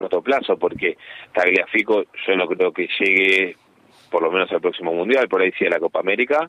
corto plazo, porque Tagliafico yo no creo que llegue por lo menos al próximo Mundial, por ahí sí a la Copa América,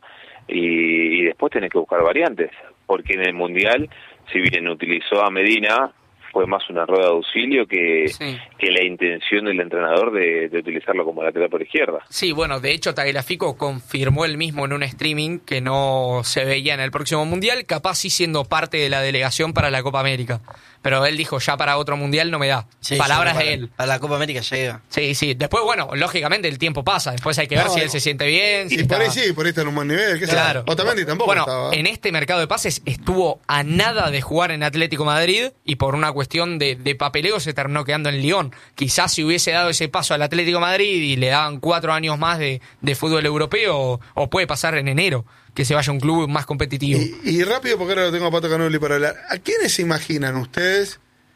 y después tenés que buscar variantes, porque en el Mundial, si bien utilizó a Medina, fue más una rueda de auxilio que la intención del entrenador de utilizarlo como lateral por izquierda. Sí, bueno, de hecho Tagliafico confirmó él mismo en un streaming que no se veía en el próximo Mundial, capaz sí siendo parte de la delegación para la Copa América. Pero él dijo, ya para otro Mundial no me da. Sí, palabras de él. A la Copa América llega. Sí. Después, bueno, lógicamente el tiempo pasa. Después hay que ver si él se siente bien. Y por ahí sí, por ahí está en un buen nivel. Claro. Otamendi tampoco bueno, estaba. En este mercado de pases estuvo a nada de jugar en Atlético Madrid y por una cuestión de papeleo se terminó quedando en Lyon. Quizás si hubiese dado ese paso al Atlético Madrid y le daban 4 años más de fútbol europeo, o puede pasar en enero, que se vaya a un club más competitivo. Y rápido, porque ahora lo tengo a Pato Canoli para hablar. ¿A quiénes se imaginan ustedes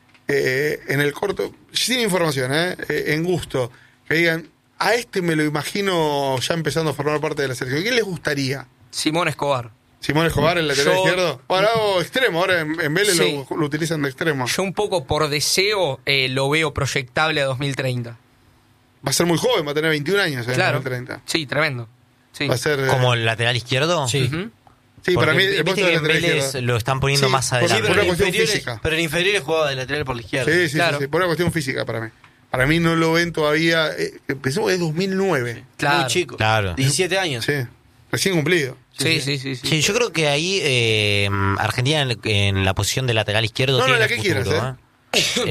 en el corto, sin información, en gusto, que digan, a este me lo imagino ya empezando a formar parte de la selección? ¿Quién les gustaría? Simón Escobar. ¿Simón Escobar, el lateral izquierdo? Ahora extremo, ahora en Vélez lo utilizan de extremo. Yo un poco por deseo lo veo proyectable a 2030. Va a ser muy joven, va a tener 21 años en claro. 2030. Sí, tremendo. Sí. Va a ser, ¿como el lateral izquierdo? Sí. Uh-huh. Sí, porque para mí el puesto de en lateral Vélez izquierdo lo están poniendo más adelante. por una cuestión física. Pero en inferiores jugaba de lateral por la izquierda. Sí, claro. Sí, por una cuestión física para mí. Para mí no lo ven todavía. Pensemos que es 2009. Claro. Muy chico. Claro. 17 años. Sí, recién cumplido. Sí, yo creo que ahí Argentina en la posición de lateral izquierdo tiene la que futuro, quieras, A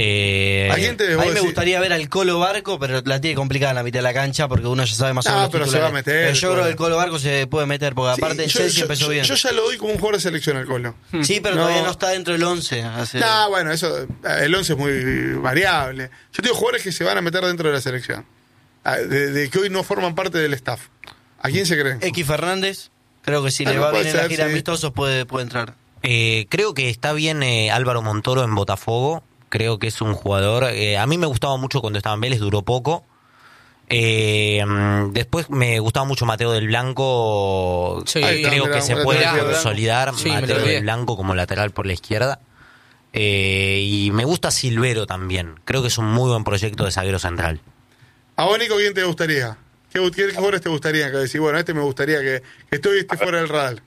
mí me gustaría ver al Colo Barco, pero la tiene complicada en la mitad de la cancha porque uno ya sabe más o menos. Pero se va a meter. Pero yo creo que el Colo Barco se puede meter porque aparte en Chelsea empezó bien. Yo ya lo doy como un jugador de selección al Colo. Sí, pero todavía no está dentro del 11. Bueno, eso, el 11 es muy variable. Yo tengo jugadores que se van a meter dentro de la selección, de que hoy no forman parte del staff. ¿A quién se creen? X Fernández, creo que si le va bien en la gira amistosos puede entrar. Creo que está bien Álvaro Montoro en Botafogo. Creo que es un jugador... a mí me gustaba mucho cuando estaba en Vélez, duró poco. Después me gustaba mucho Mateo del Blanco. Sí, creo que se puede consolidar Mateo del Blanco como lateral por la izquierda. Y me gusta Silvero también. Creo que es un muy buen proyecto de zaguero central. ¿A vos, Nico, quién te gustaría? ¿Qué jugadores te gustaría? Que decís, bueno, me gustaría que esté fuera del radar.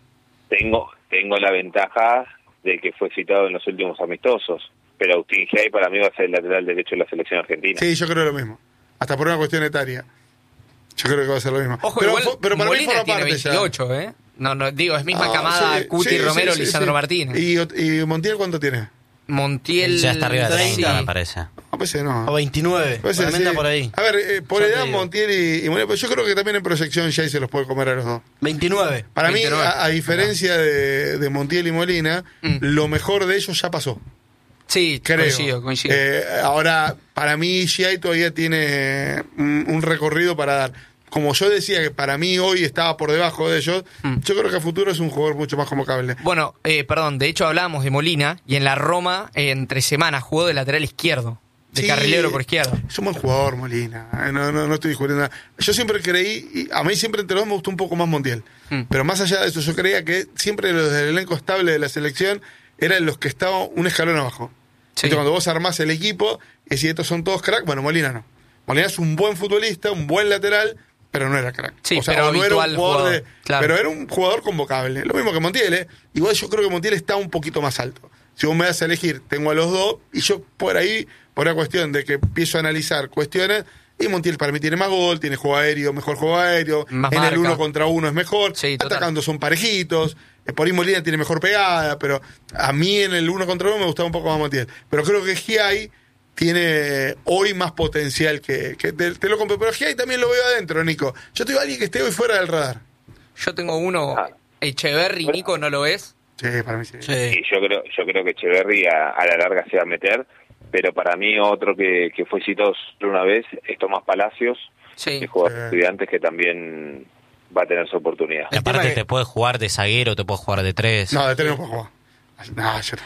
Tengo la ventaja de que fue citado en los últimos amistosos. Pero Agustín Gay para mí va a ser el lateral derecho de la selección argentina. Sí, yo creo lo mismo. Hasta por una cuestión etaria. Yo creo que va a ser lo mismo. Ojo, pero para Molina mí forma tiene parte 28, ya. No, digo, es misma camada Cuti, Romero, Lisandro Martínez. ¿Y Montiel cuánto tiene? Montiel ya está arriba de 30, me parece. A veces no. O 29. Por ahí. A ver, por edad Montiel y Molina, pero yo creo que también en proyección ya se los puede comer a los dos. 29. Para 29. mí, a diferencia de Montiel y Molina, lo mejor de ellos ya pasó. Sí, creo. Coincido. Ahora, para mí, Giai todavía tiene un recorrido para dar. Como yo decía que para mí hoy estaba por debajo de ellos, yo creo que a futuro es un jugador mucho más convocable. Bueno, de hecho hablábamos de Molina, y en la Roma, entre semanas, jugó de lateral izquierdo, de carrilero por izquierda. Es un buen jugador, Molina. No estoy discutiendo nada. Yo siempre creí, y a mí siempre entre los dos me gustó un poco más Montiel. Pero más allá de eso, yo creía que siempre los del elenco estable de la selección eran los que estaban un escalón abajo. Sí. Entonces, cuando vos armás el equipo y decís, estos son todos crack, bueno, Molina no. Molina es un buen futbolista, un buen lateral, pero no era crack. Sí, o sea, pero no era un jugador claro. Pero era un jugador convocable. Lo mismo que Montiel, Igual yo creo que Montiel está un poquito más alto. Si vos me das a elegir, tengo a los dos, y yo por ahí, por una cuestión de que empiezo a analizar cuestiones, y Montiel para mí tiene más gol, tiene juego aéreo, mejor juego aéreo, más en marca. el 1 contra 1 es mejor, sí, atacando son parejitos, por ahí Molina tiene mejor pegada, pero a mí en el 1 contra 1 me gustaba un poco más Montiel. Pero creo que Giai tiene hoy más potencial que te lo compro. Pero Giai también lo veo adentro, Nico. Yo tengo a alguien que esté hoy fuera del radar. Yo tengo uno, Echeverri, Nico, ¿no lo ves? Sí, para mí sí. Y yo creo que Echeverri a la larga se va a meter, pero para mí otro que fue citado una vez es Tomás Palacios, que juega de Estudiantes, que también va a tener su oportunidad. Aparte te puedes jugar de zaguero, te puedes jugar de 3. No, de 3 no puedo jugar. No, yo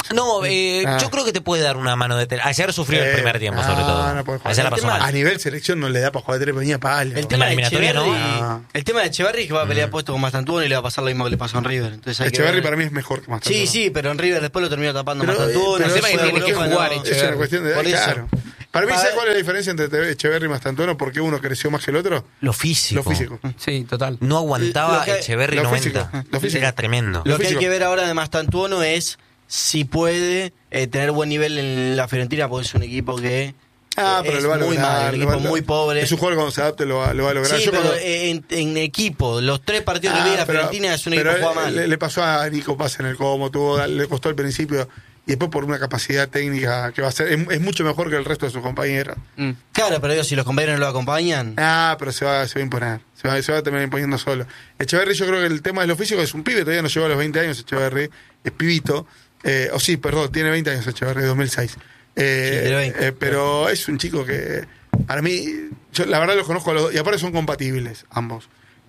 yo creo que te puede dar una mano de 3. Ayer sufrió el primer tiempo, sobre todo. No puede jugar. A nivel selección no le da para jugar de 3, venía palo. El tema de eliminatoria no. El tema de Echeverri es que va a pelear puesto con Mastantuono y le va a pasar lo mismo que le pasó en River. Entonces Echeverri para mí es mejor que Mastantuono. Sí, pero en River después lo terminó tapando Mastantuono. El tema es que tiene que jugar Echeverri. Es una cuestión de edad, claro. Para mí, ¿sabes cuál es la diferencia entre Echeverri y Mastantuono? ¿Por qué uno creció más que el otro? Lo físico. Sí, total. No aguantaba Echeverri 90. Era tremendo. Lo que hay que ver ahora de Mastantuono es si puede tener buen nivel en la Fiorentina, porque es un equipo que pero lo va a lograr, muy mal, un equipo muy pobre. Es un jugador que cuando se adapte lo va a lograr. Sí, pero en equipo, los 3 partidos que vi de la Fiorentina es un equipo que juega mal. Le pasó a Nico Paz en el Como, le costó al principio. Y después por una capacidad técnica que va a ser es mucho mejor que el resto de sus compañeros. Claro, pero si los compañeros no lo acompañan. Pero se va a imponer. Se va a terminar imponiendo solo. Echeverri, yo creo que el tema de lo físico es un pibe, todavía no llegó a los 20 años Echeverri, es pibito. Tiene 20 años Echeverri, 2006. Pero es un chico que, para mí, yo la verdad los conozco a los dos, y aparte son compatibles ambos.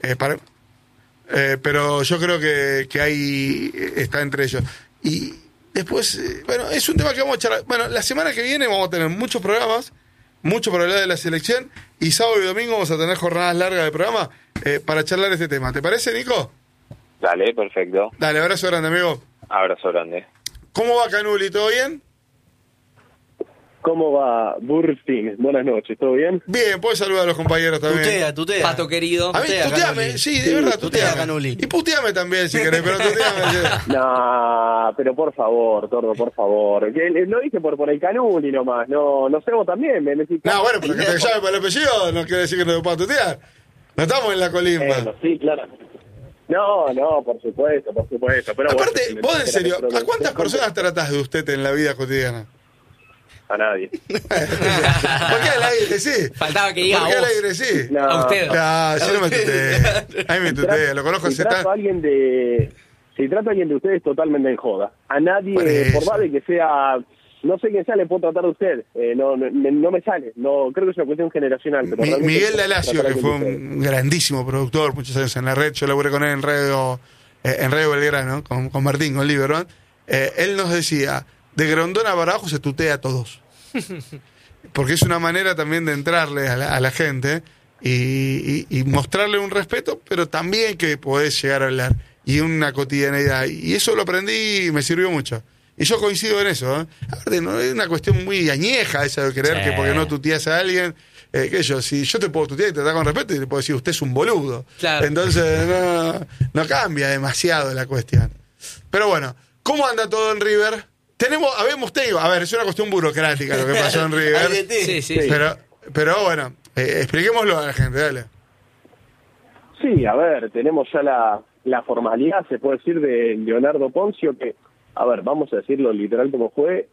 Pero yo creo que ahí está entre ellos. Y después, es un tema que vamos a charlar. Bueno, la semana que viene vamos a tener muchos programas, mucho para hablar de la selección, y sábado y domingo vamos a tener jornadas largas de programa para charlar este tema. ¿Te parece, Nico? Dale, perfecto. Dale, abrazo grande, amigo. Abrazo grande. ¿Cómo va Canuli? ¿Todo bien? ¿Cómo va Bursting? Buenas noches, ¿todo bien? Bien, puedes saludar a los compañeros también. Tutea. Pato querido. A mí, tuteame, sí, de verdad, tuteame. Y puteame también, si querés, pero tuteame. No, pero por favor, Tordo, por favor. Lo dije por el Canuli nomás, no sé vos también. No, bueno, pero que te llame por el apellido no quiere decir que no te puedas tutear. No estamos en la colimba. Sí, claro. No, por supuesto. Pero aparte, vos en serio, ¿a cuántas personas tratás de usted en la vida cotidiana? A nadie. ¿Por qué al aire sí? Faltaba que diga ¿Por qué al aire sí? No. A usted. No, yo no me tuteo. A mí me tuteo, lo conozco hace tanto. Si trato a alguien de ustedes totalmente en joda. A nadie, por más de que sea, no sé quién sea, le puedo tratar de usted. No me sale. No, creo que es una cuestión generacional. Pero Miguel D'Alacio, que fue un grandísimo productor, muchos años en la red, yo laburé con él en Radio Belgrano, con Martín, con Lieberman. Él nos decía, de Grondona para abajo se tutea a todos. Porque es una manera también de entrarle a la gente y mostrarle un respeto, pero también que podés llegar a hablar y una cotidianidad. Y eso lo aprendí y me sirvió mucho. Y yo coincido en eso. Aparte, no es una cuestión muy añeja esa de creer que porque no tuteas a alguien, si yo te puedo tutear y te tratar con respeto y te puedo decir, usted es un boludo. Claro. Entonces no cambia demasiado la cuestión. Pero bueno, ¿cómo anda todo en River? Es una cuestión burocrática lo que pasó en River. Sí. Pero bueno, expliquémoslo a la gente, dale. Sí, a ver, tenemos ya la formalidad, se puede decir, de Leonardo Ponzio, que, a ver, vamos a decirlo literal como fue,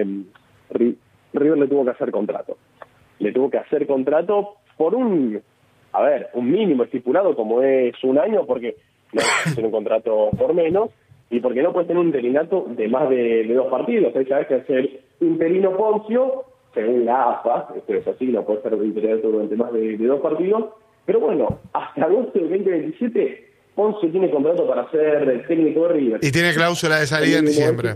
River le tuvo que hacer contrato. Le tuvo que hacer contrato por un mínimo estipulado como es un año, porque no puede hacer un contrato por menos, y porque no puede tener un interinato de más de 2 partidos. Hay que hacer interino Ponzio, según la AFA, esto es así, no puede ser interinato durante más de 2 partidos, pero bueno, hasta agosto del 2027 Ponzio tiene contrato para ser el técnico de River. Y tiene cláusula de salida en diciembre.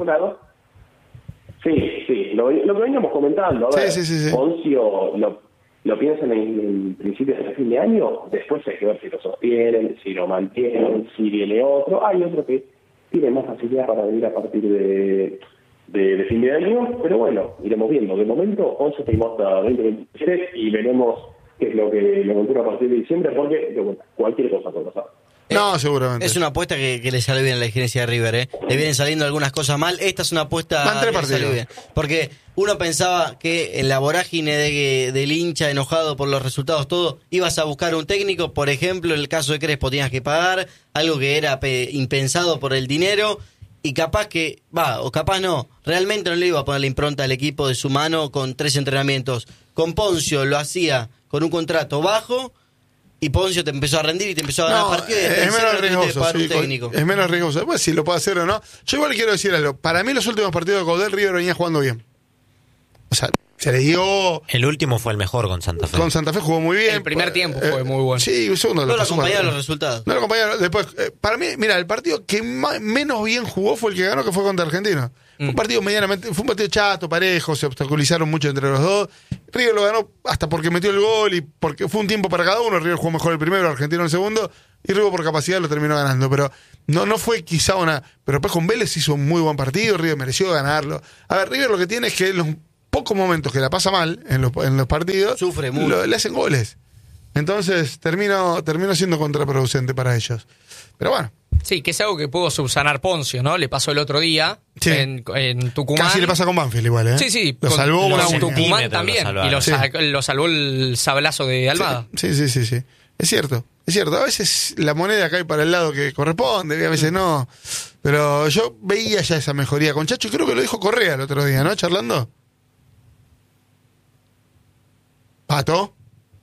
Sí, lo que veníamos comentando. A ver, sí. Ponzio lo piensan en principios de fin de año, después hay que ver si lo sostienen, si lo mantienen, si viene otro. Hay otro que tiene más facilidad para venir a partir de fin de año, pero bueno, iremos viendo. De momento, Ponzio tenemos hasta 2027 y veremos qué es lo que ocurre a partir de diciembre, porque cualquier cosa puede pasar. No, seguramente. Es una apuesta que le sale bien a la dirigencia de River, Le vienen saliendo algunas cosas mal. Esta es una apuesta que le sale bien. Porque uno pensaba que en la vorágine del hincha enojado por los resultados, todo, ibas a buscar un técnico. Por ejemplo, en el caso de Crespo tenías que pagar algo que era impensado por el dinero. Y capaz que, o capaz no, realmente no le iba a poner la impronta al equipo de su mano con 3 entrenamientos. Con Ponzio lo hacía con un contrato bajo. Y Ponzio te empezó a rendir y te empezó a ganar partidos. Es menos riesgoso. Es menos riesgoso. Pues si lo puede hacer o no. Yo igual quiero decir algo. Para mí los últimos partidos de Caudel, River venía jugando bien. O sea, se le dio... El último fue el mejor con Santa Fe. Con Santa Fe jugó muy bien. El primer tiempo fue muy bueno. Sí, un segundo. No lo acompañaron los resultados. No lo acompañaron. Después, para mí, mira, el partido que menos bien jugó fue el que ganó, que fue contra Argentina. Fue un partido medianamente... Fue un partido chato, parejo, se obstaculizaron mucho entre los dos. River lo ganó hasta porque metió el gol y porque fue un tiempo para cada uno. River jugó mejor el primero, Argentino el segundo, y River por capacidad lo terminó ganando. Pero no fue quizá una... Pero después con Vélez hizo un muy buen partido, River mereció ganarlo. A ver, River lo que tiene es que pocos momentos que la pasa mal en los partidos, sufre mucho, le hacen goles. Entonces terminó siendo contraproducente para ellos. Pero bueno. Sí, que es algo que pudo subsanar Poncio, ¿no? Le pasó el otro día en Tucumán. Casi le pasa con Banfield igual, ¿eh? Sí, sí. Lo salvó una Tucumán también. Y lo salvó el sablazo de Almada. Sí. Es cierto. A veces la moneda cae para el lado que corresponde, y a veces no. Pero yo veía ya esa mejoría con Chacho, y creo que lo dijo Correa el otro día, ¿no? Charlando. ¿Pato?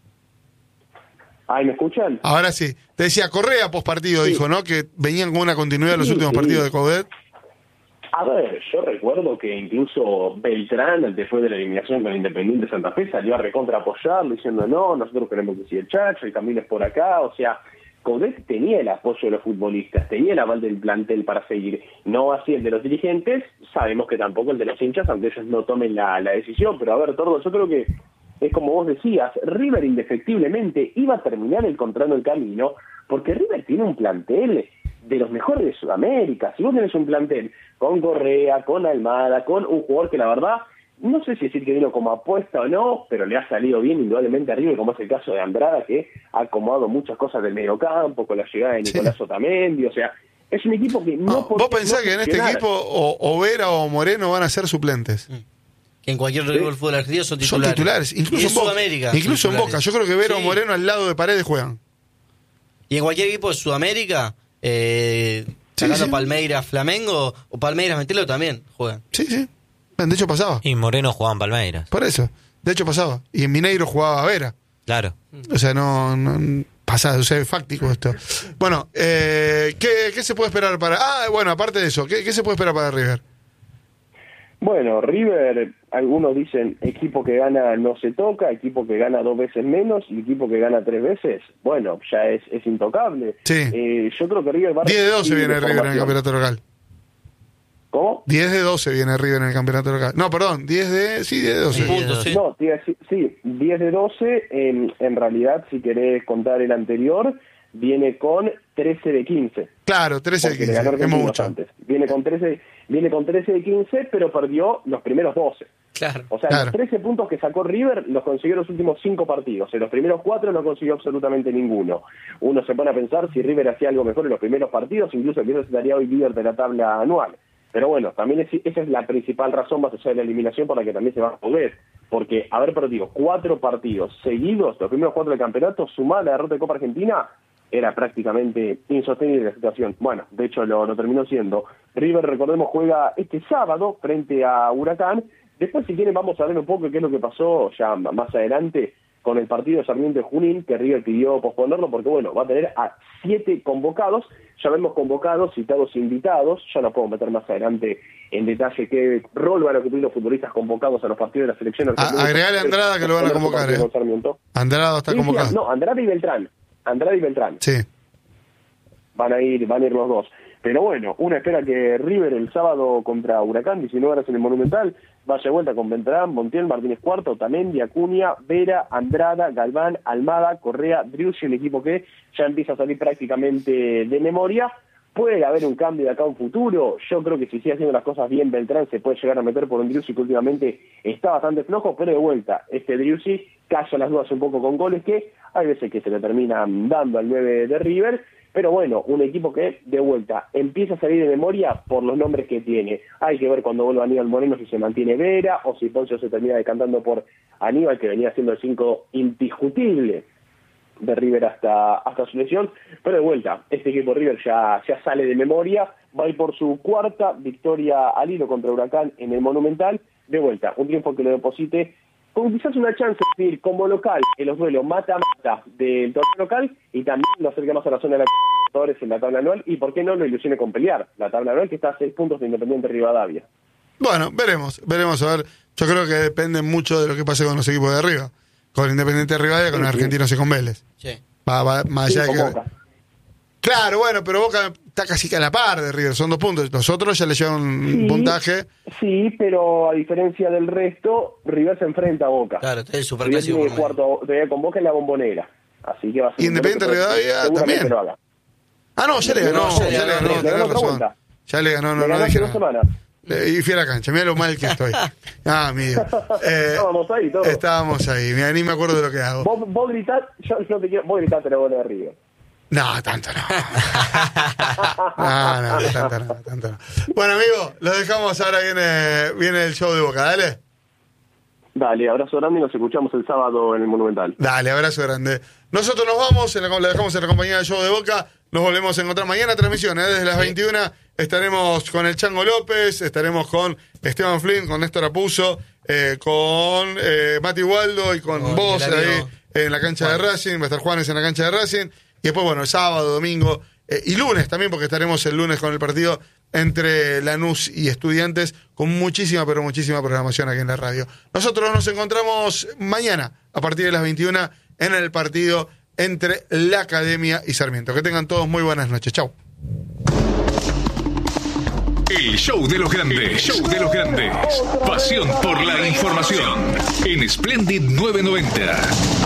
¿Ahí me escuchan? Ahora sí. Te decía, Correa postpartido dijo, ¿no? Que venían con una continuidad los últimos partidos de Coudet. A ver, yo recuerdo que incluso Beltrán, después de la eliminación con Independiente Santa Fe, salió a recontra apoyarlo diciendo, no, nosotros queremos que siga el Chacho, el camino es por acá. O sea, Coudet tenía el apoyo de los futbolistas, tenía el aval del plantel para seguir. No así el de los dirigentes, sabemos que tampoco el de los hinchas, aunque ellos no tomen la decisión. Pero a ver, Tordo, yo creo que es como vos decías, River indefectiblemente iba a terminar encontrando el camino, porque River tiene un plantel de los mejores de Sudamérica. Si vos tenés un plantel con Correa, con Almada, con un jugador que la verdad, no sé si decir que vino como apuesta o no, pero le ha salido bien indudablemente a River, como es el caso de Andrada, que ha acomodado muchas cosas del mediocampo, con la llegada de Nicolás Otamendi. O sea, es un equipo que no... ¿Vos pensás que en este equipo o Vera o Moreno van a ser suplentes? Que en cualquier River Fútbol Argentino son titulares. Incluso en Boca. Incluso en Boca. Yo creo que Vera o Moreno al lado de Paredes juegan. Y en cualquier equipo de Sudamérica, sacando Palmeiras, Flamengo, o Palmeiras, Mentelo también juegan. Sí. De hecho pasaba. Y Moreno jugaba en Palmeiras. Por eso. De hecho pasaba. Y en Mineiro jugaba Vera. Claro. O sea, no pasaba, o sea, es fáctico esto. Bueno, ¿qué se puede esperar para...? Bueno, aparte de eso, ¿qué se puede esperar para River? Bueno, River, algunos dicen equipo que gana no se toca, equipo que gana 2 veces menos y equipo que gana 3 veces. Bueno, ya es intocable. Sí. Yo creo que River va a... 10 de 12 viene River en el campeonato local. ¿Cómo? 10 de 12 viene River en el campeonato local. No, perdón, 10 de 12. Puntos, sí. No, 10 de 12. En realidad, si querés contar el anterior, viene con 13 de 15. Claro, 13 de 15. Es mucho. Antes. Viene con 13 de 15, pero perdió los primeros 12. Claro. O sea, los 13 puntos que sacó River los consiguió en los últimos 5 partidos. En los primeros 4 no consiguió absolutamente ninguno. Uno se pone a pensar si River hacía algo mejor en los primeros partidos, incluso River estaría hoy líder de la tabla anual. Pero bueno, también esa es la principal razón, más allá de la eliminación, por la que también se va a poder. Porque haber perdido 4 partidos seguidos, los primeros 4 del campeonato, sumar la derrota de Copa Argentina, era prácticamente insostenible la situación. Bueno, de hecho lo terminó siendo. River, recordemos, juega este sábado frente a Huracán. Después, si quieren, vamos a ver un poco qué es lo que pasó ya más adelante con el partido de Sarmiento de Junín, que River pidió posponerlo, porque bueno, va a tener a 7 convocados. Ya vemos convocados, citados, invitados. Ya nos podemos meter más adelante en detalle qué rol van a cumplir los futbolistas convocados a los partidos de la selección argentina. Agregale a Andrada que lo van a convocar. Andrada está convocado. No, Andrada y Beltrán. Sí. Van a ir los dos. Pero bueno, uno espera que River el sábado contra Huracán, 19 horas en el Monumental, vaya de vuelta con Beltrán, Montiel, Martínez Cuarto, Otamendi, Acuña, Vera, Andrada, Galván, Almada, Correa, Driussi, un equipo que ya empieza a salir prácticamente de memoria. ¿Puede haber un cambio de acá a un futuro? Yo creo que si sigue haciendo las cosas bien Beltrán se puede llegar a meter por un Driussi que últimamente está bastante flojo, pero de vuelta, este Driussi calla las dudas un poco con goles que hay veces que se le terminan dando al 9 de River. Pero bueno, un equipo que, de vuelta, empieza a salir de memoria por los nombres que tiene. Hay que ver cuando vuelva Aníbal Moreno si se mantiene Vera o si Poncio se termina decantando por Aníbal, que venía siendo el 5 indiscutible de River hasta su lesión. Pero de vuelta, este equipo River ya sale de memoria, va a ir por su 4ª victoria al hilo contra Huracán en el Monumental. De vuelta, un triunfo que lo deposite con quizás una chance de ir como local en los duelos mata-mata del torneo local y también lo acerca más a la zona de la Libertadores en la tabla anual y por qué no lo ilusione con pelear la tabla anual que está a 6 puntos de Independiente Rivadavia. Bueno, veremos a ver. Yo creo que depende mucho de lo que pase con los equipos de arriba, con Independiente Rivadavia, con Argentinos y con Vélez. Sí. Va más allá de que... Boca. Claro, bueno, pero Boca está casi que a la par de River, son 2 puntos. Los otros ya le llevan un puntaje. Sí, pero a diferencia del resto, River se enfrenta a Boca. Claro, el superclásico. River tiene cuarto con Boca en la Bombonera. Así que va a ser Independiente Rivadavia también. Ya le ganó. Ya le ganó, no dije nada. Y fui a la cancha, mirá lo mal que estoy. Amigo. Estábamos ahí todos. Estábamos ahí, ni me acuerdo de lo que hago. Vos gritás, yo te quiero, vos gritaste la bola de River. No, tanto no. tanto no. Bueno, amigo, los dejamos, ahora viene el show de Boca, dale. Dale, abrazo grande y nos escuchamos el sábado en el Monumental. Dale, abrazo grande. Nosotros nos vamos, la dejamos en la compañía del show de Boca. Nos volvemos a encontrar mañana, transmisión, desde las 21. Estaremos con el Chango López, estaremos con Esteban Flynn, con Néstor Apuzzo, con Mati Waldo y con vos ahí en la cancha de Racing. Va a estar Juanes en la cancha de Racing. Y después, bueno, el sábado, domingo y lunes también, porque estaremos el lunes con el partido entre Lanús y Estudiantes, con muchísima, pero muchísima programación aquí en la radio. Nosotros nos encontramos mañana, a partir de las 21, en el partido entre la Academia y Sarmiento. Que tengan todos muy buenas noches. Chau. El show de los grandes. El show de los grandes. Pasión por la información. En Splendid 990.